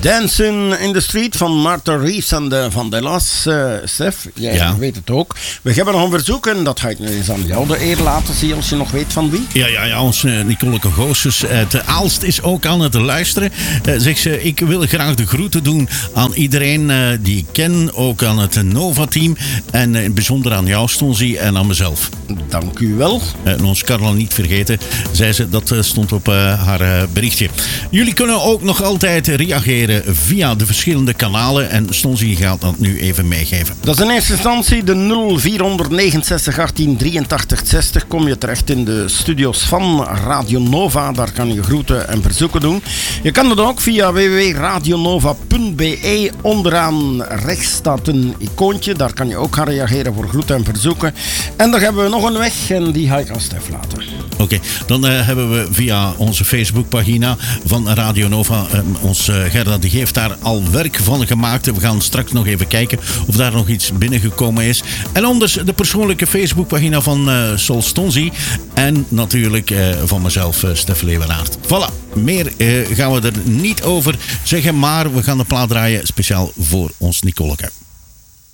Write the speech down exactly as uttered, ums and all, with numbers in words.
Dancing in the Street van Martha Reeves en de Van Dellas. Uh, Stef, jij ja. weet het ook. We hebben nog een verzoek en dat ga ik nu eens aan jou de eer laten zien als je nog weet van wie. Ja, ja, ja ons uh, Nicoleke Goossens uit Aalst is ook aan het luisteren. Uh, zegt ze, ik wil graag de groeten doen aan iedereen uh, die ik ken, ook aan het Nova-team en uh, in het bijzonder aan jou, Stonzi, en aan mezelf. Dank u wel. Uh, en ons Carla niet vergeten, zei ze, dat uh, stond op uh, haar uh, berichtje. Jullie kunnen ook nog altijd reageren via de verschillende kanalen en Stonzi gaat dat nu even meegeven. Dat is in eerste instantie de nul vier negenenzestig achttien drieëntachtig zestig. Kom je terecht in de studio's van Radio Nova. Daar kan je groeten en verzoeken doen. Je kan dat ook via w w w punt radionova punt b e. Onderaan rechts staat een icoontje. Daar kan je ook gaan reageren voor groeten en verzoeken. En dan hebben we nog een weg en die ga ik aan Stef laten. Oké, okay, dan uh, hebben we via onze Facebookpagina van Radio Nova, uh, ons uh, Gerda die heeft daar al werk van gemaakt. We gaan straks nog even kijken of daar nog iets binnengekomen is. En anders de persoonlijke Facebookpagina van uh, Sol Stonzi en natuurlijk uh, van mezelf, uh, Stef Leeuwenaert. Voilà, meer uh, gaan we er niet over zeggen, maar we gaan de plaat draaien speciaal voor ons Nicoleke.